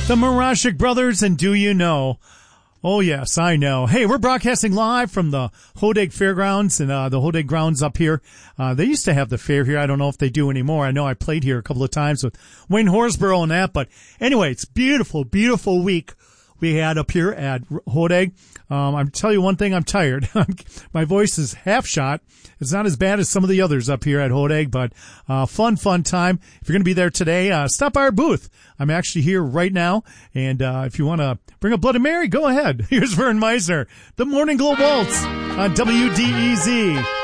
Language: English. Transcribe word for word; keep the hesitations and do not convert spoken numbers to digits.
The Marashik Brothers, and Do You Know? Oh, yes, I know. Hey, we're broadcasting live from the Hodag Fairgrounds and uh, the Hodag grounds up here. Uh, they used to have the fair here. I don't know if they do anymore. I know I played here a couple of times with Wayne Horsborough and that. But anyway, it's beautiful, beautiful week we had up here at Hodag. Um, I'm tell you one thing, I'm tired. My voice is half shot. It's not as bad as some of the others up here at Hodag, but uh, fun, fun time. If you're going to be there today, uh, stop by our booth. I'm actually here right now, and uh, if you want to bring a Bloody Mary, go ahead. Here's Vern Meisner, the Morning Glow Waltz on W D E Z.